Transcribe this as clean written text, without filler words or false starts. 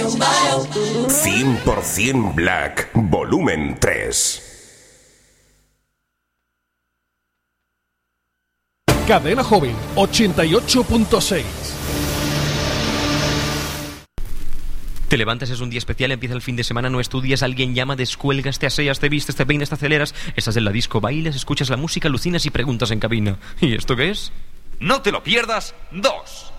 100% Black, volumen 3. Cadena Joven 88.6. Te levantas, es un día especial, empieza el fin de semana, no estudias, alguien llama, descuelgas, te aseas, te vistes, te peinas, te aceleras, estás en la disco, bailas, escuchas la música, alucinas y preguntas en cabina. ¿Y esto qué es? No te lo pierdas, 2.